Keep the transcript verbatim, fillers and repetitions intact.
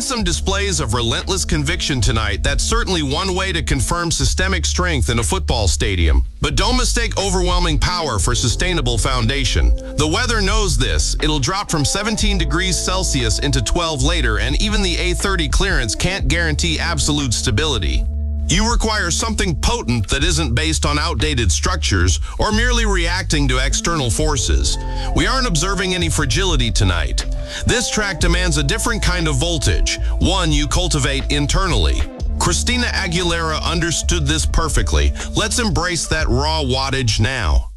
some displays of relentless conviction tonight. That's certainly one way to confirm systemic strength in a football stadium. But don't mistake overwhelming power for sustainable foundation. The weather knows this. It'll drop from seventeen degrees Celsius into twelve later, and even the A thirty clearance can't guarantee absolute stability. You require something potent that isn't based on outdated structures or merely reacting to external forces. We aren't observing any fragility tonight. This track demands a different kind of voltage, one you cultivate internally. Christina Aguilera understood this perfectly. Let's embrace that raw wattage now.